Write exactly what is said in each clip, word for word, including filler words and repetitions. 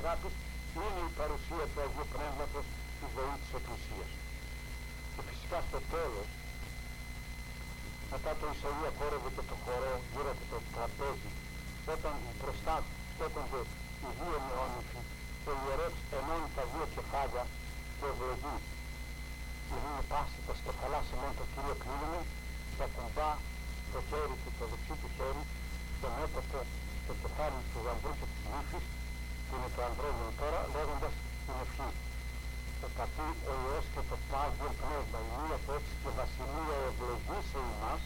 αγάπης είναι η παρουσία του Αγίου Πνεύματος στη ζωή της Εκκλησίας. Και φυσικά στο τέλος, μετά το Ισαΐα χόρευε και το χορό γύρω από το τραπέζι, όταν μπροστά στέκονται οι δύο νεόνυφοι, ο ιερεύς ενώνει τα δύο κεφάλια και ευλογεί. Είναι πάση τα στεφαλά σημαίνει το Κύριο κλείνουμε και ακουμπά το χέρι του, το δεξί του χέρι, στο μέτωπο, στο κεφάλι του γαμπρού και της νύφης, που είναι το ανδρώνιο τώρα, λέγοντας την ευχή. Το πατή ο Υιός και το Άγιο Πνεύμα, η μία και έτσι και βασιλεία ευλογεί σε εμάς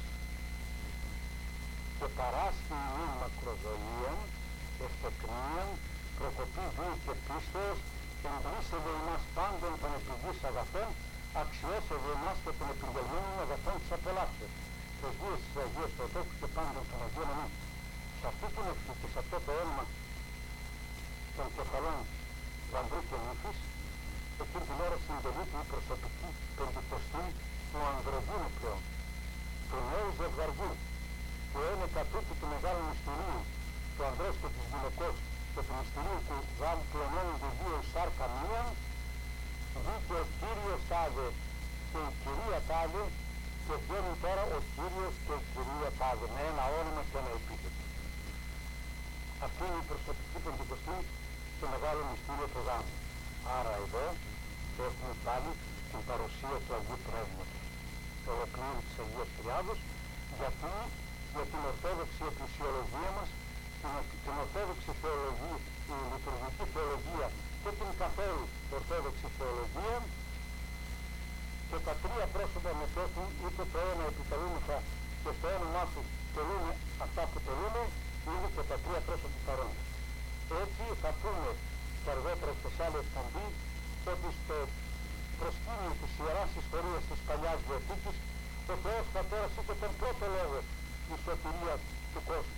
και παράσχει ημίν μακροζωίαν, ευτεκνίαν, προκοπή βίου και πίστεως, εμπλήσευε εμάς πάντων των επιγείς αγαθών, αξιώσευε εμάς και των επιγγελμένων αγαθών της απολαύσεως. Προσβίες της Αγίας Πρωτόκου και πάντων των Αγίων Αμήν. Σε αυτή την ευχή και σε αυτό το όνομα των κεφαλών του ανδρού και νύφης, εκείνη την ώρα συντελείται η προσωπική πεντηκοστή του ανδρογίνου πλέον, του νέου ζευγαριού, που είναι κατ' τούτου του μεγάλου μυστηρίου, του ανδρός και της γυναικός και του μυστηρίου του γάμου που ενώνονται δύο σάρκα μία, βγήκε ο Κύριος τάδε και η Κυρία τάδε και βγαίνει τώρα ο Κύριος και η Κυρία τάδε με ένα όνομα και ένα επίθετο. Αυτή είναι η προσωπική πεντηκοστή στο μεγάλο μυστήριο του γάμου. Άρα εδώ έχουμε πάλι την παρουσία του Αγίου Πνεύματος, το ολοκλήρου της Αγίας Τριάδος, γιατί για την ορθόδοξη εκκλησιολογία μας, την, την ορθόδοξη θεολογία, την λειτουργική θεολογία και την καθόλου ορθόδοξη θεολογία, και τα τρία πρόσωπα μετέχουν, είτε το ένα επιτελούμεθα και στο όνομά του τελούμε αυτά που τελούμε, είναι και τα τρία πρόσωπα παρόντα. Έτσι θα πούμε και αργότερα και σε άλλη εκπομπή ότι στο προσκήνιο της Ιεράς Ιστορίας της Παλιάς Διαθήκης ο Θεός Πατέρας είχε τον πρώτο λόγο της σωτηρίας του κόσμου.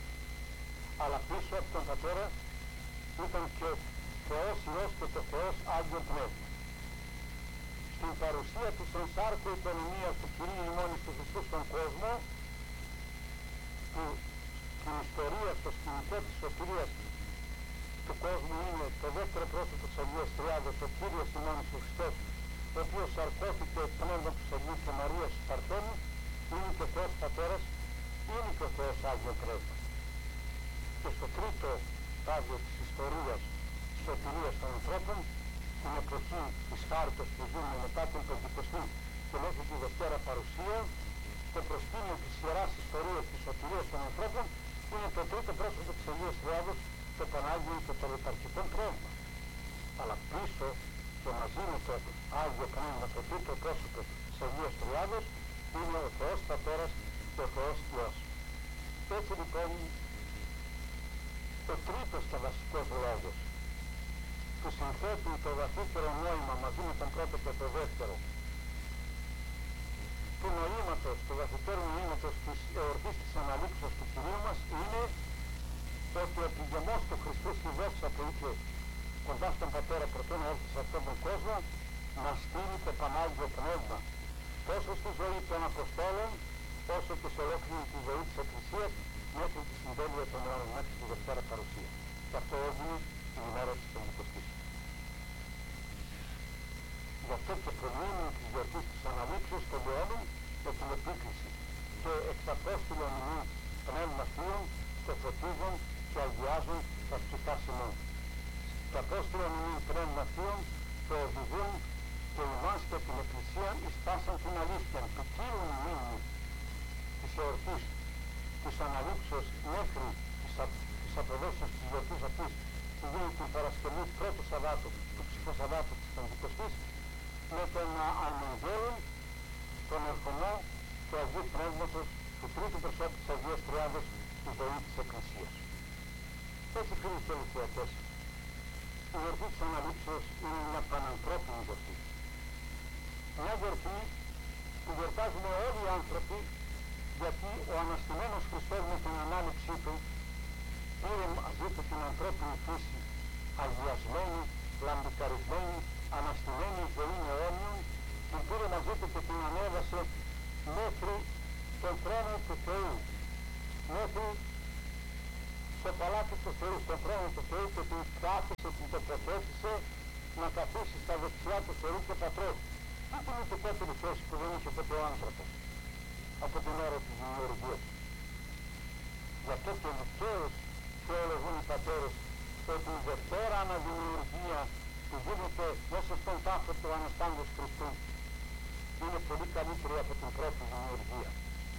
Αλλά πίσω από τον Πατέρα ήταν και ο Θεός Υιός και το Θεός Άγιο Πνεύμα. Στην παρουσία της ενσάρκου οικονομίας του Κυρίου ημών του Χριστού στον κόσμο, που στην ιστορία, στο σκηνικό της σωτηρίας του κόσμου είναι το δεύτερο πρόσωπο της Αγίας Τριάδος, ο Κύριος ημών ο Χριστός, ο οποίος σαρκώθηκε πνεύμα του Αγίου και Μαρίας του Παρθένου, είναι και ο Θεός Πατέρας, είναι και ο Θεός Άγιο Πνεύμα. Και στο τρίτο στάδιο της ιστορίας της σωτηρίας των ανθρώπων, την εποχή της χάριτος που ζούμε μετά την Πεντηκοστή και μέχρι τη Δευτέρα Παρουσία, το προσκήνιο της Ιεράς Ιστορίας της σωτηρίας των ανθρώπων είναι το τρίτο πρόσωπο της Αγίας Τριάδος, το Πανάγιο και το Λιταρχικό Πνεύμα. Αλλά πίσω και μαζί με το Άγιο Πνεύμα, το τρίτο πρόσωπο της Αγίας Τριάδος, είναι ο Θεός Πατέρας και ο Θεός Υιός. Έτσι λοιπόν, ο τρίτος και βασικός λόγος που συνθέτει το βαθύτερο νόημα μαζί με τον πρώτο και το δεύτερο του νοήματος, του βαθύτερου νοήματος της εορτής της Αναλήψεως του Κυρίου μας είναι ότι ο επιγεμός του Χριστού στη δόξα που είχε κοντά στον Πατέρα προτού να έρθει σε αυτόν τον κόσμο, να στείλει το Πανάγιο Πνεύμα τόσο στη ζωή των Αποστόλων όσο και σε ολόκληρη τη ζωή της Εκκλησίας μέχρι τη συντέλεια των αιώνων, μέχρι τη Δευτέρα Παρουσία. Και αυτό έγινε την ημέρα της Πεντηκοστής. Γι' αυτό και προμείνουν της γιορτής της Αναλήψεως των αιώνων και την επίκληση και εξ Απόστηλων ημί Πνεύμα Θείων και φωτίζουν και αγιάζουν τα ψυχάς ημών. Τα Απόστηλων ημί Πνεύμα Θείων το οδηγούν και εμάς και την Εκκλησία εις πάσαν την αλήθεια, του κύριου μνήμη της εορτής της Αναλήψεως μέχρι της αποδόσεως της γιορτής αυτής που γίνει την Παρασκευή πρώτου Σαββάτου, του ψυχοσαββάτου της Πεντηκοστής, με τον αναγγέλων, τον ερχομό του Αγίου Πνεύματος, του τρίτου προσώπου της Αγίας Τριάδος στη ζωή της Εκκλησίας. Έτσι, φίλοι και θεατές, η γιορτή της Αναλήψεως είναι μια πανανθρώπινη γιορτή. Μια γιορτή που γιορτάζουμε όλοι οι άνθρωποι, γιατί ο αναστημένος Χριστός με την Ανάληψή Του πήρε μαζί του την ανθρώπινη φύση, αγιασμένη, λαμπικαρισμένη, αναστημένη ζωή αιώνιων, την πήρε μαζί του και την ανέβασε μέχρι τον θρόνο του Θεού, μέχρι το παλάτι του Θεού, στον χρόνο του Θεού και την κάθισε, την τοποθέτησε να καθίσει στα δεξιά του Θεού και Πατρός. Τι την ειδικότερη θέση που δεν είχε ποτέ ο άνθρωπος από την ώρα της δημιουργίας. Γι' αυτό και δικαίως θεολογούν οι πατέρες ότι η Δευτέρα αναδημιουργία που γίνεται μέσα στον τάφο του Αναστάντος Χριστού είναι πολύ καλύτερη από την πρώτη δημιουργία.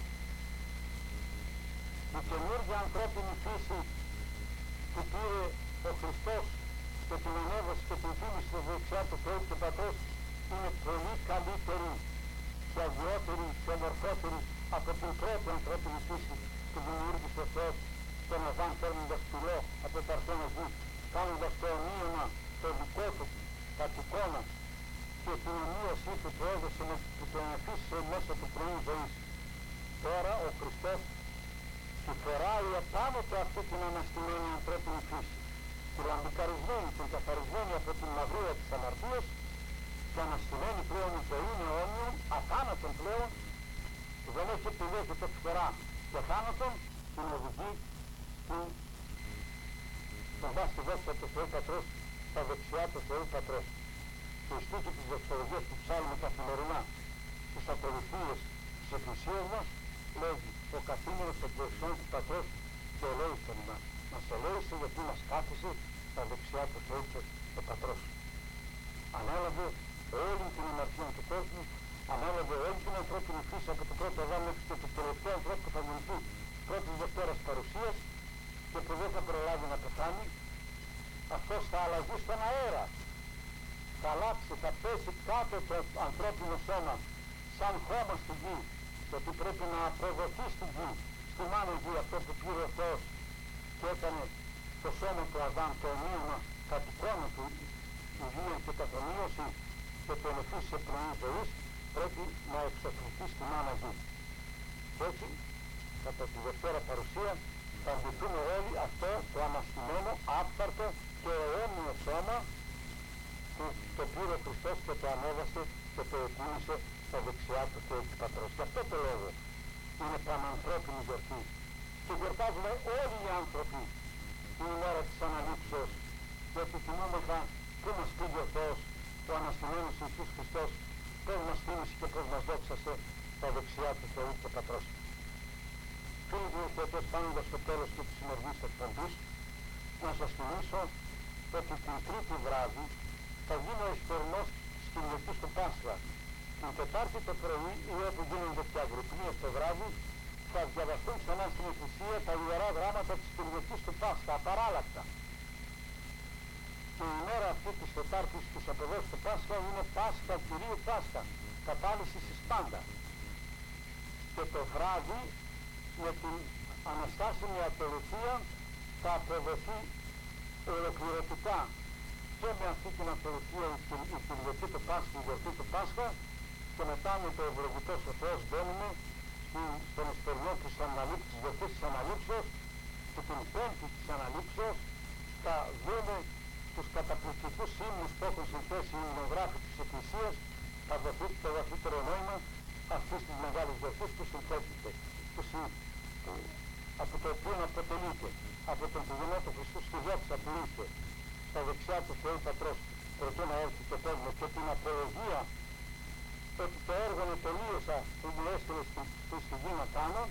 Η καινούργια ανθρώπινη φύση που πήρε ο Χριστός και την ανέβασε και την τίμησε στη δεξιά του Θεού και Πατρός είναι πολύ καλύτερη και αγιότερη και ομορφότερη από την πρώτη ανθρώπινη φύση που δημιούργησε ο Θεός στον Αδάμ, παίρνοντας πυλό από το αρχαίο γη, κάνοντας το ομοίωμα το δικό του κατ' εικόνα και την ομοίωσή του που έδωσε με, που τον αφήσε μέσα του πρωί ζωής. Τώρα ο Χριστός του φοράει επάνω του αυτή την αναστημένη ανθρώπινη φύση, την λαμπικαρισμένη, την καθαρισμένη από την μαυρία της αμαρτίας και αναστημένη πλέον η ζωή αιώνιον, αθάνατον πλέον, που δεν έχει επιλέγει το φορά και θάνατον, την οδηγεί στην τον βάση δόξα του Θεού Πατρός στα δεξιά του Θεού Πατρός. Και η στίχη της δοξολογίας που ψάλουμε καθημερινά στις ακολουθίες της Εκκλησίας μας λέγει ο καθήμενος των δεξιών του Πατρός και ελέησον μας. Μας ελέησε γιατί μας κάθισε στα δεξιά του Θεού και Πατρός. Ανέλαβε όλη την αμαρτία του κόσμου, ανέλαβε όλη την ανθρώπινη φύση από το πρώτο Αδάμ μέχρι και το τελευταίο ανθρώπου που θα γεννηθεί πρώτης Δευτέρας παρουσίας και που δεν θα προλάβει να πεθάνει. Αυτός θα αλλαγεί στον αέρα, θα αλλάξει, θα πέσει κάτω το ανθρώπινο σώμα σαν χώμα στη γη, γιατί πρέπει να προδοθεί στη γη, στη μάνα γη, αυτό που πήρε ο Θεός και έκανε το σώμα του Αδάμ, το ομοίωμα κατ' εικόνα του, η βία και καθομοίωση και τον εφήσει σε πρωί ζωής, πρέπει να εξοφληθεί στη μάνα γη. Και έτσι, κατά τη Δευτέρα παρουσία, θα αντιθούμε όλοι αυτό το αναστημένο, άφθαρτο και αιώνιο σώμα που το πήρε ο Χριστός και το ανέβασε και το εκκίνησε στα δεξιά του Θεού και Πατρός. Γι' αυτό το λόγο είναι πανανθρώπινη γιορτή. Και γιορτάζουμε όλοι οι άνθρωποι την ημέρα της Αναλήψεως, γιατί θυμόμεθα που μας πήγε ο Θεός, ο αναστημένος Ιησούς Χριστός, πώς μας θύμισε και πώς μας δόξασε στα δεξιά του Θεού και Πατρός. Φίλοι μου και όπως φτάνοντας στο τέλος και της σημερινής εκπομπής, να σας θυμίσω ότι την τρίτη βράδυ θα γίνει ο εισπορνός της Κυριακής του Πάσχα. Την Τετάρτη το πρωί ή όπου γίνονται πια γρουπνίες το βράδυ, θα διαβαστούν ξανά στην Εκκλησία τα ιερά γράμματα της Κυριακής του Πάσχα, απαράλλακτα. Και η ημέρα αυτή της Τετάρτης της αποδόσης του Πάσχα είναι Πάσχα Κυρίου Πάσχα, κατάλυσης εις πάντα. Και το βράδυ με την αναστάσιμη ακολουθία θα αποδοθεί ολοκληρωτικά και με αυτή την ακολουθία η Κυριακή του Πάσχα, η γιορτή του Πάσχα, και μετά με το ευλογητός ο Θεός μπαίνουμε στον εισπερνό της αναλήψης, γιορτής της Αναλήψεως, και την πέμπτη της Αναλήψεως θα δούμε τους καταπληκτικούς ύμνους που έχουν συνθέσει οι υμνογράφοι της Εκκλησίας, θα δοθεί το βαθύτερο νόημα αυτής της μεγάλης γιορτής που συνθέτεται, που συ, που, από το οποίο αποτελείται από τον πηγενό του Χριστού στη δόξα που ήρθε στα δεξιά του Θεού Πατρός προτού να έρθει το κόσμο, και την απολογία ότι το έργο είναι τελείωσα που μου έστειλε στη γη να κάνω,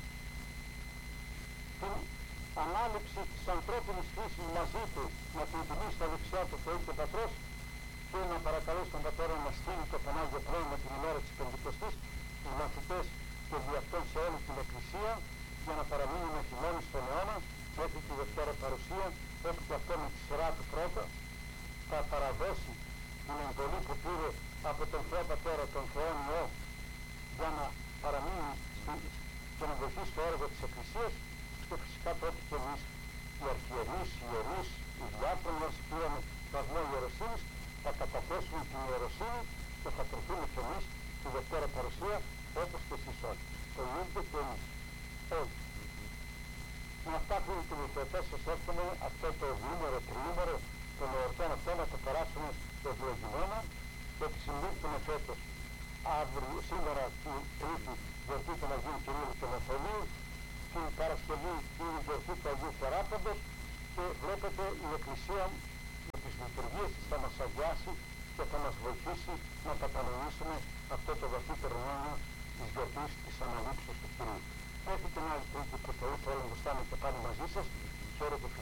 την ανάληψη της ανθρώπινης φύσης μαζί του να την τιμήσει στα δεξιά του Θεού και Πατρός, και να παρακαλώ στον Πατέρα να στείλει το Πανάγιο Πνεύμα την ημέρα της Πεντηκοστής, τους μαθητές και δι' αυτόν σε όλη την Εκκλησία, για να παραμείνουμε χειμώνη στον αιώνα μέχρι τη Δευτέρα παρουσία, όπου και αυτό με τη σειρά του πρώτα θα παραδώσει την εντολή που πήρε από τον Θεό Πατέρα, τον Θεό Υιό, για να παραμείνει και να βοηθήσει το έργο της Εκκλησίας, και φυσικά τότε και εμείς οι αρχιερείς, οι ιερείς, οι διάκονοι μας πήραμε το αγμό ιεροσύνης, θα καταθέσουμε την ιεροσύνη και θα κρυθούμε κι εμείς τη Δευτέρα παρουσία, όπως και εσείς όλοι. Το ίδιο και εμείς. Όλοι. Με αυτά που είναι την οικοτές σας εύχομαι αυτό το διήμερο, τριήμερο των εορτών αυτών να το περάσουμε ευλογημένα, και ότι συμπίπτουμε φέτος αύριο, σήμερα την Τρίτη, γιορτή των Αγίων Κυρίου και Μεθοδίου, την Παρασκευή την γιορτή του Αγίου Χαράποντος και βλέπετε η Εκκλησία με τις λειτουργίες της θα μας αγιάσει και θα μας βοηθήσει να κατανοήσουμε αυτό το βαθύτερο νόημα της γιορτής της Αναλήψεως του Κυρίου. Μέχρι την άλλη Τρίτη που Θεού θέλω να στάμε και πάλι μαζί σας. Χαίρετε.